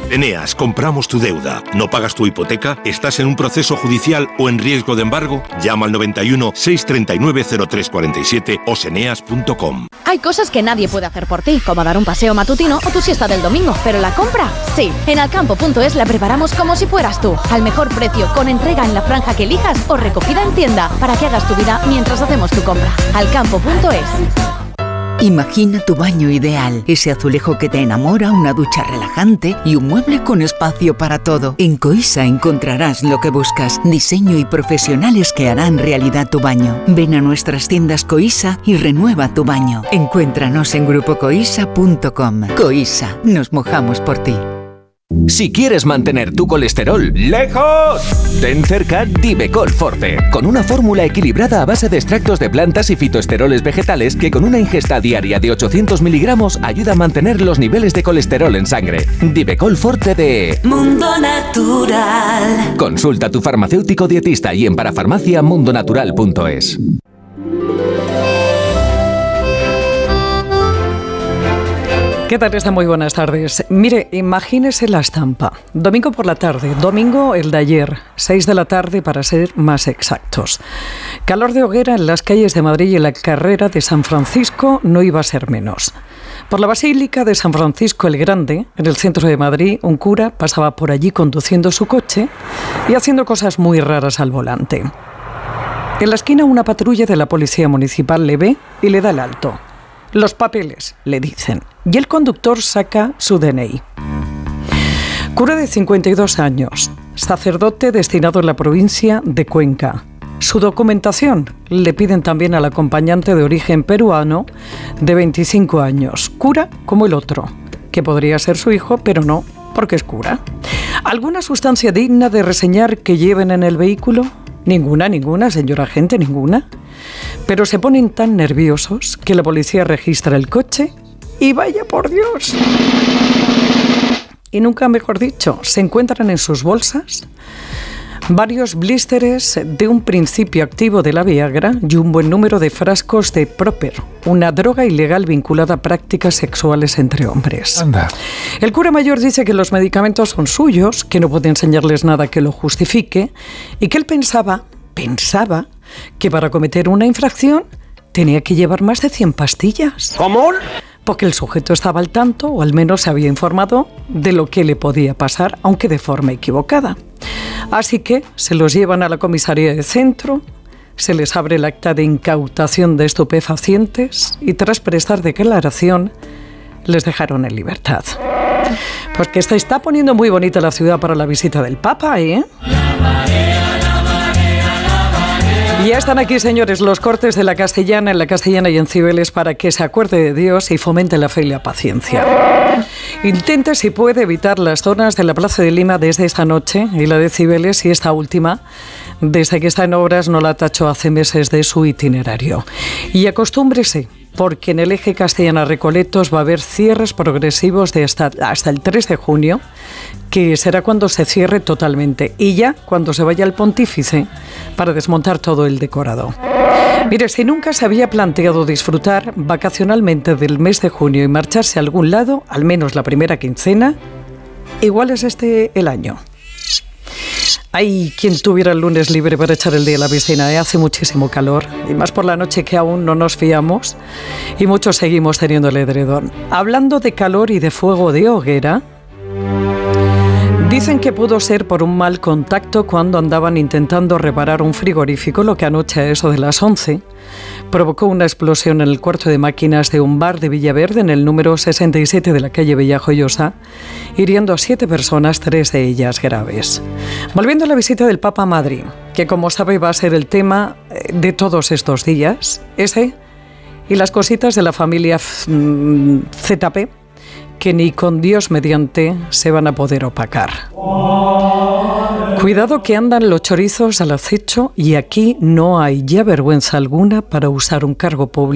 Eneas, compramos tu deuda. ¿No pagas tu hipoteca? ¿Estás en un proceso judicial o en riesgo de embargo? Llama al 91 639 0347 o seneas.com. Hay cosas que nadie puede hacer por ti, como dar un paseo matutino o tu siesta del domingo, pero la compra, sí. En Alcampo.es la preparamos como si fueras tú, al mejor precio, con entrega en la franja que elijas o recogida en tienda, para que hagas tu vida mientras hacemos tu compra. Alcampo.es. Imagina tu baño ideal, ese azulejo que te enamora, una ducha relajante y un mueble con espacio para todo. En Coisa encontrarás lo que buscas, diseño y profesionales que harán realidad tu baño. Ven a nuestras tiendas Coisa y renueva tu baño. Encuéntranos en grupocoisa.com. Coisa, nos mojamos por ti. Si quieres mantener tu colesterol lejos, ten cerca Divecol Forte, con una fórmula equilibrada a base de extractos de plantas y fitoesteroles vegetales que con una ingesta diaria de 800 miligramos ayuda a mantener los niveles de colesterol en sangre. Divecol Forte de Mundo Natural. Consulta a tu farmacéutico dietista y en parafarmacia mundonatural.es. ¿Qué tal? Muy buenas tardes. Mire, imagínese la estampa. Domingo por la tarde, domingo el de ayer, 6 de la tarde para ser más exactos. Calor de hoguera en las calles de Madrid y en la carrera de San Francisco no iba a ser menos. Por la Basílica de San Francisco el Grande, en el centro de Madrid, un cura pasaba por allí conduciendo su coche y haciendo cosas muy raras al volante. En la esquina una patrulla de la Policía Municipal le ve y le da el alto. Los papeles, le dicen, y el conductor saca su DNI. Cura de 52 años, sacerdote destinado en la provincia de Cuenca. Su documentación le piden también al acompañante de origen peruano de 25 años, cura como el otro, que podría ser su hijo, pero no, porque es cura. ¿Alguna sustancia digna de reseñar que lleven en el vehículo? Ninguna, señora agente, ninguna. Pero se ponen tan nerviosos que la policía registra el coche y vaya por Dios. Y nunca mejor dicho, se encuentran en sus bolsas varios blísteres de un principio activo de la Viagra y un buen número de frascos de Proper, una droga ilegal vinculada a prácticas sexuales entre hombres. Anda. El cura mayor dice que los medicamentos son suyos, que no puede enseñarles nada que lo justifique y que él pensaba que para cometer una infracción tenía que llevar más de 100 pastillas. ¿Cómo? Porque el sujeto estaba al tanto, o al menos se había informado de lo que le podía pasar, aunque de forma equivocada. Así que se los llevan a la comisaría de centro, se les abre el acta de incautación de estupefacientes y tras prestar declaración les dejaron en libertad. Pues que está poniendo muy bonita la ciudad para la visita del Papa, ¿eh? Y ya están aquí, señores, los cortes de la Castellana, en la Castellana y en Cibeles, para que se acuerde de Dios y fomente la fe y la paciencia. Intente, si puede, evitar las zonas de la Plaza de Lima desde esta noche y la de Cibeles, y esta última, desde que está en obras, no la tachó hace meses de su itinerario. Y acostúmbrese, porque en el eje Castellana-Recoletos va a haber cierres progresivos de hasta el 3 de junio, que será cuando se cierre totalmente, y ya cuando se vaya el pontífice para desmontar todo el decorado. Mire, si nunca se había planteado disfrutar vacacionalmente del mes de junio y marcharse a algún lado, al menos la primera quincena, igual es este el año. Hay quien tuviera el lunes libre para echar el día a la piscina, ¿eh? Hace muchísimo calor, y más por la noche que aún no nos fiamos, y muchos seguimos teniendo el edredón. Hablando de calor y de fuego de hoguera, dicen que pudo ser por un mal contacto cuando andaban intentando reparar un frigorífico, lo que anoche a eso de las 11 provocó una explosión en el cuarto de máquinas de un bar de Villaverde, en el número 67 de la calle Bellajoyosa, hiriendo a 7 personas, 3 de ellas graves. Volviendo a la visita del Papa a Madrid, que como sabe va a ser el tema de todos estos días, ese y las cositas de la familia ZP, que ni con Dios mediante se van a poder opacar. Cuidado que andan los chorizos al acecho y aquí no hay ya vergüenza alguna para usar un cargo público